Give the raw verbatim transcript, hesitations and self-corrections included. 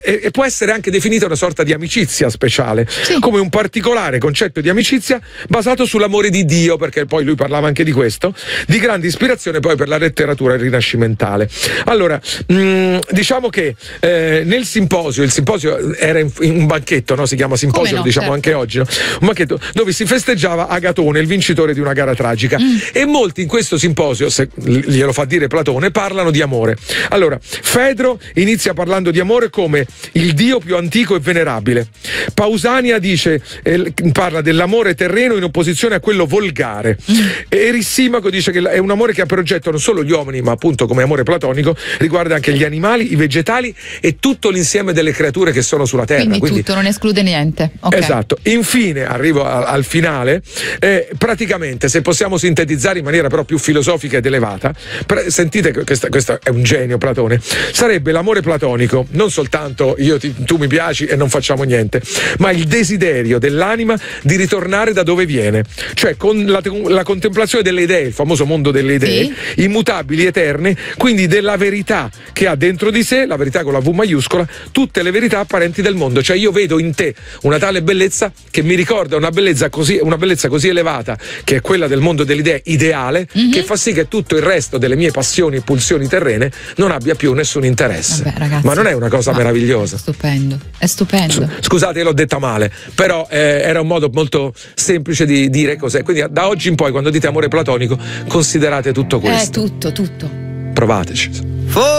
e, e può essere anche definita una sorta di amicizia speciale, sì. come un particolare concetto di amicizia basato sull'amore di Dio, perché poi lui parlava anche di questo, di grande ispirazione poi per la letteratura rinascimentale. Allora, mh, diciamo che eh, nel simposio, il simposio era in, in un banchetto, no? Si chiama simposio, no, lo diciamo certo. anche oggi, no? Un banchetto dove si festeggiava Agatone, il vincitore di una gara tragica, mm. e molti in questo simposio, se glielo fa dire Platone, parlano di amore. Allora, Fedro inizia parlando di amore come il dio più antico e venerabile. Pausania dice, eh, parla dell'amore terreno in opposizione a quello volgare. Mm. E Erissimaco dice che è un amore che ha per oggetto non solo gli uomini, ma appunto come amore platonico riguarda anche gli animali, i vegetali e tutto l'insieme delle creature che sono sulla terra. Quindi, Quindi tutto, non esclude niente. Okay. Esatto. Infine arrivo a, al finale. Eh, praticamente, se possiamo sintetizzare in maniera però più filosofica ed elevata, pre- sentite che questa, questo è un genio Platone, sarebbe l'amore platonico, non soltanto io ti, tu mi piaci e non facciamo niente, ma il desiderio dell'anima di ritornare da dove viene, cioè con la, la contemplazione delle idee, il famoso mondo delle idee, sì. immutabili, eterne, quindi della verità che ha dentro di sé, la verità con la V maiuscola, tutte le verità apparenti del mondo, cioè io vedo in te una tale bellezza che mi ricorda una bellezza così, una bellezza così elevata, che è quella del mondo delle idee ideale, mm-hmm. che fa sì che tutto il resto delle mie passioni e pulsioni terrene non abbia più nessun interesse. Vabbè, ragazzi, ma non è una cosa meravigliosa? È stupendo, è stupendo. Scusate, l'ho detta male, però eh, era un modo molto semplice di dire cos'è. Quindi da oggi in poi, quando dite amore platonico, considerate tutto questo. È tutto, tutto. Provateci.